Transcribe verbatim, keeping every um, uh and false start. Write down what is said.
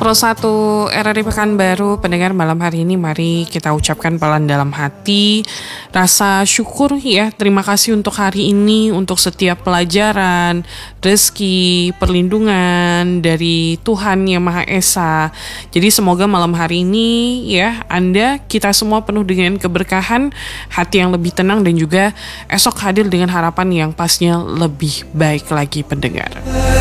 satu R R I Pekanbaru, pendengar malam hari ini mari kita ucapkan pelan dalam hati rasa syukur ya. Terima kasih untuk hari ini, untuk setiap pelajaran, rezeki, perlindungan dari Tuhan Yang Maha Esa. Jadi semoga malam hari ini ya Anda, kita semua penuh dengan keberkahan, hati yang lebih tenang, dan juga esok hadir dengan harapan yang pastinya lebih baik lagi pendengar.